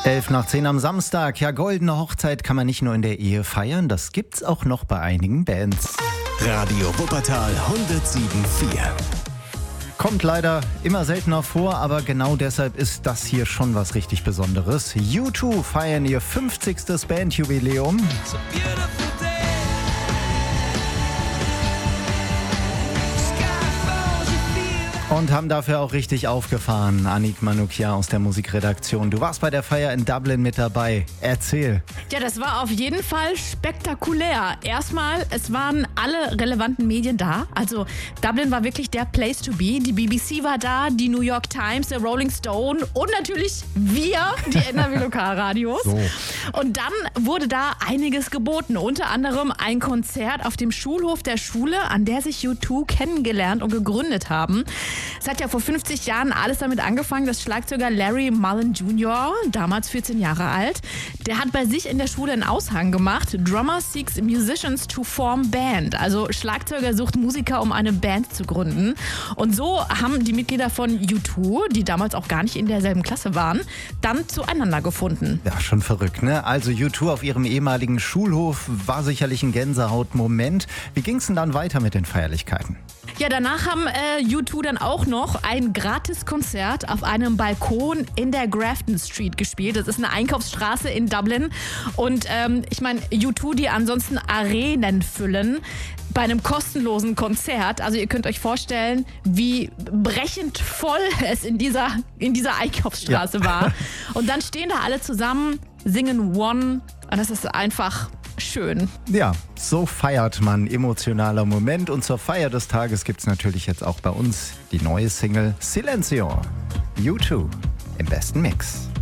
11:10 am Samstag. Ja, goldene Hochzeit kann man nicht nur in der Ehe feiern, das gibt's auch noch bei einigen Bands. Radio Wuppertal 107.4. Kommt leider immer seltener vor, aber genau deshalb ist das hier schon was richtig Besonderes. U2 feiern ihr 50. Bandjubiläum. Und haben dafür auch richtig aufgefahren. Anik Manoukian aus der Musikredaktion. Du warst bei der Feier in Dublin mit dabei. Erzähl. Ja, das war auf jeden Fall spektakulär. Erstmal, es waren alle relevanten Medien da. Also Dublin war wirklich der Place to be. Die BBC war da, die New York Times, der Rolling Stone und natürlich wir, die NRW Lokalradios. So. Und dann wurde da einiges geboten. Unter anderem ein Konzert auf dem Schulhof der Schule, an der sich U2 kennengelernt und gegründet haben. Es hat ja vor 50 Jahren alles damit angefangen, dass Schlagzeuger Larry Mullen Jr., damals 14 Jahre alt, der hat bei sich in der Schule einen Aushang gemacht. Drummer seeks musicians to form band. Also Schlagzeuger sucht Musiker, um eine Band zu gründen. Und so haben die Mitglieder von U2, die damals auch gar nicht in derselben Klasse waren, dann zueinander gefunden. Ja, schon verrückt, ne? Also U2 auf ihrem ehemaligen Schulhof war sicherlich ein Gänsehautmoment. Wie ging's denn dann weiter mit den Feierlichkeiten? Ja, danach haben U2 dann auch noch ein Gratiskonzert auf einem Balkon in der Grafton Street gespielt. Das ist eine Einkaufsstraße in Dublin. Und ich meine, U2, die ansonsten Arenen füllen, bei einem kostenlosen Konzert. Also ihr könnt euch vorstellen, wie brechend voll es in dieser Einkaufsstraße war. Und dann stehen da alle zusammen, singen One. Und das ist einfach schön. Ja, so feiert man. Emotionaler Moment. Und zur Feier des Tages gibt's natürlich jetzt auch bei uns die neue Single Silencio. U2 im besten Mix.